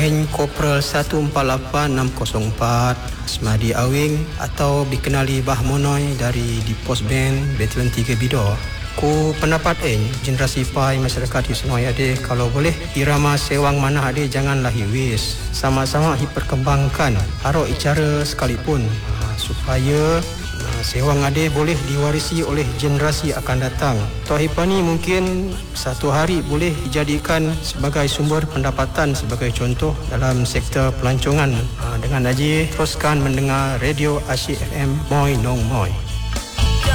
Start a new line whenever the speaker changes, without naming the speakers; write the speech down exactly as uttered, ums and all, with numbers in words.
rank Korporal satu empat lapan enam kosong empat Asmadi Awing atau dikenali Bah Monoi dari di Pos Band Batalion tiga Bidor. Ku pendapat eh generasi pai masyarakat di Senoi ade kalau boleh irama sewang mana ade janganlah hiwis. Sama-sama diperkembangkan haro icara sekalipun ha, supaya ha, sewang ade boleh diwarisi oleh generasi akan datang. Tohipani mungkin satu hari boleh dijadikan sebagai sumber pendapatan sebagai contoh dalam sektor pelancongan. Ha, dengan aji teruskan mendengar Radio Asyik F M Moi Nong Moi.